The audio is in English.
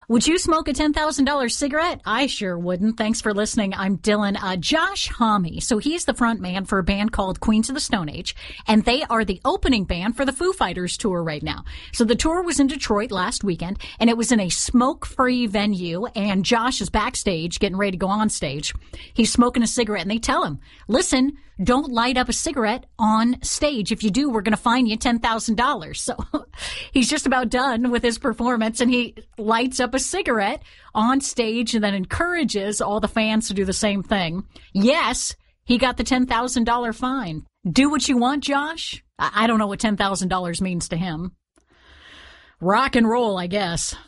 Would you smoke a $10,000 cigarette? I sure wouldn't. Thanks for listening. I'm Dylan. Josh Homme. So he's the front man for a band called Queens of the Stone Age, and they are the opening band for the Foo Fighters tour right now. So the tour was in Detroit last weekend, and it was in a smoke-free venue, and Josh is backstage getting ready to go on stage. He's smoking a cigarette, and they tell him, listen, don't light up a cigarette on stage. If you do, we're going to fine you $10,000. So he's just about done with his performance, and he lights up a cigarette on stage and then encourages all the fans to do the same thing. Yes, he got the $10,000 fine. Do what you want, Josh. I don't know what $10,000 means to him. Rock and roll, I guess.